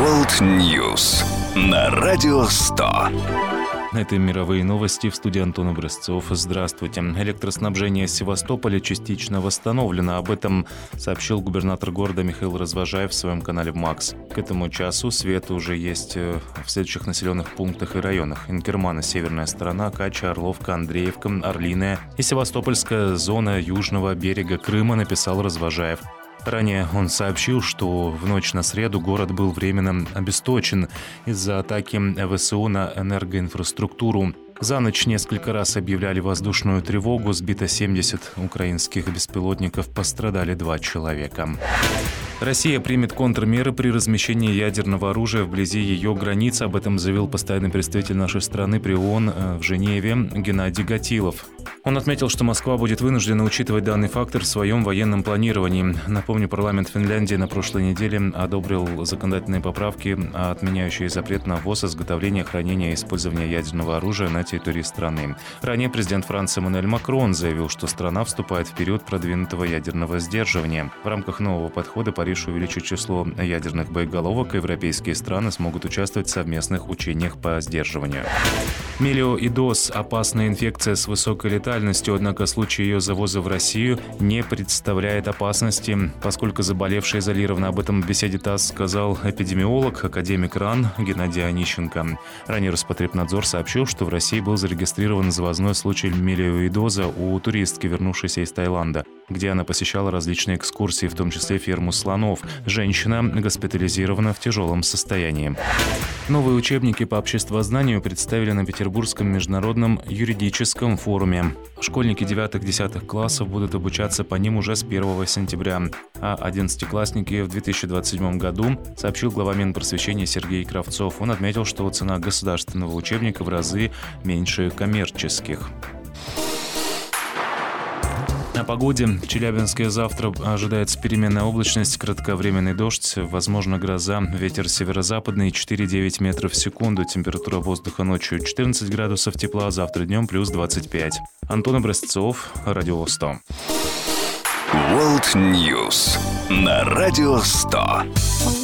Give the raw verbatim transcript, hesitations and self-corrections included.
World News на Радио сто. Это мировые новости, в студии Антон Образцов. Здравствуйте. Электроснабжение Севастополя частично восстановлено. Об этом сообщил губернатор города Михаил Развожаев в своем канале МАКС. К этому часу свет уже есть в следующих населенных пунктах и районах: Инкермана, северная сторона, Кача, Орловка, Андреевка, Орлиная и Севастопольская зона южного берега Крыма, написал Развожаев. Ранее он сообщил, что в ночь на среду город был временно обесточен из-за атаки ВСУ на энергоинфраструктуру. За ночь несколько раз объявляли воздушную тревогу, сбито семьдесят украинских беспилотников, пострадали два человека. Россия примет контрмеры при размещении ядерного оружия вблизи ее границ. Об этом заявил постоянный представитель нашей страны при ООН в Женеве Геннадий Гатилов. Он отметил, что Москва будет вынуждена учитывать данный фактор в своем военном планировании. Напомню, парламент Финляндии на прошлой неделе одобрил законодательные поправки, отменяющие запрет на ввоз, изготовление, хранение и использование ядерного оружия на территории страны. Ранее президент Франции Эммануэль Макрон заявил, что страна вступает в период продвинутого ядерного сдерживания. В рамках нового подхода Париж увеличит число ядерных боеголовок, и европейские страны смогут участвовать в совместных учениях по сдерживанию. Мелиоидоз – опасная инфекция с высокой летальностью, однако случай ее завоза в Россию не представляет опасности, поскольку заболевший изолирован. Об этом в беседе ТАСС сказал эпидемиолог, академик РАН Геннадий Онищенко. Ранее Роспотребнадзор сообщил, что в России был зарегистрирован завозной случай мелиоидоза у туристки, вернувшейся из Таиланда, где она посещала различные экскурсии, в том числе ферму слонов. Женщина госпитализирована в тяжелом состоянии. Новые учебники по обществознанию представили на Петербургском международном юридическом форуме. Школьники девятых-десятых классов будут обучаться по ним уже с первого сентября, а одиннадцатиклассники в две тысячи двадцать седьмом году, сообщил глава Минпросвещения Сергей Кравцов. Он отметил, что цена государственного учебника в разы меньше коммерческих. О погоде. В Челябинске завтра ожидается переменная облачность, кратковременный дождь, возможно гроза, ветер северо-западный четыре-девять метров в секунду, температура воздуха ночью четырнадцать градусов тепла, завтра днем плюс двадцать пять. Антон Образцов, Радио сто. World News на Радио сто.